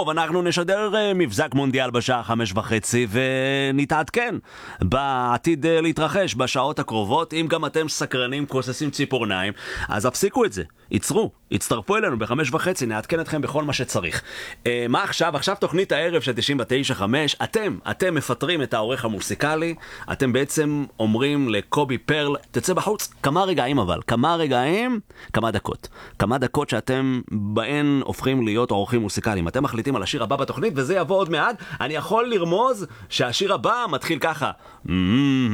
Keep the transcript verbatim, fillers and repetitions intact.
טוב, אנחנו נשדר אה, מבזק מונדיאל בשעה חמש וחצי ונתעדכן בעתיד אה, להתרחש בשעות הקרובות. אם גם אתם סקרנים, כוססים ציפורניים, אז הפסיקו את זה, ייצרו, הצטרפו אלינו בחמש וחצי, נעדכן אתכם בכל מה שצריך. אה, מה עכשיו? עכשיו תוכנית הערב של תשעים ותשע חמש. אתם, אתם מפטרים את העורך המוסיקלי, אתם בעצם אומרים לקובי פרל, תצא בחוץ כמה רגעים, אבל כמה רגעים, כמה דקות. כמה דקות שאתם בהן הופכים להיות עורכים מוסיקליים. אתם מחליטים על השיר הבא בתוכנית, וזה יבוא עוד מעט. אני יכול לרמוז שהשיר הבא מתחיל ככה.